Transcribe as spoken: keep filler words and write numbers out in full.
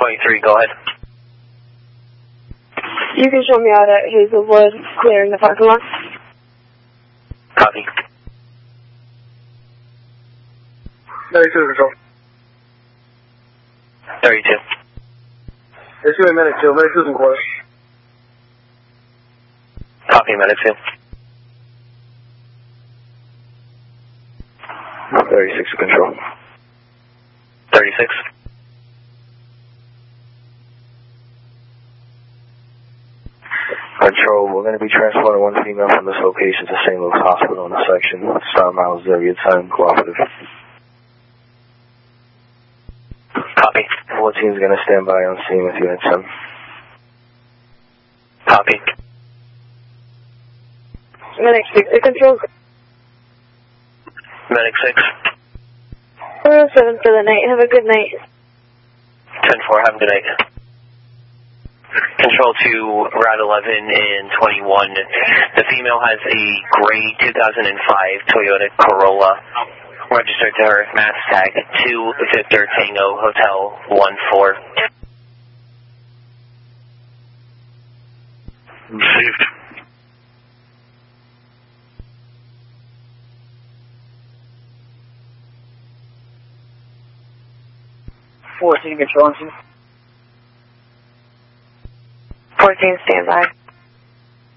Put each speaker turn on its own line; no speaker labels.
twenty-three, go ahead.
You can show me out at Hazelwood, clearing the parking lot.
Copy.
thirty-two, control.
thirty-two.
It's you in medic two, medic two's in quarter.
Copy, medic two.
thirty-six to control.
thirty-six.
Control, we're going to be transporting one female from this location to Saint Luke's Hospital in the section. Star Miles Area ten, cooperative.
Copy.
fourteen is going to stand by on scene with Unit ten.
Copy.
Medic six, it controls.
Medic six.
four oh seven for the night. Have a good night.
ten four, have a good night. Control to Route eleven and twenty-one. The female has a gray two thousand five Toyota Corolla registered to her, mass tag two Victor Tango Hotel one four.
Received. fourteen, control.
fourteen, stand by.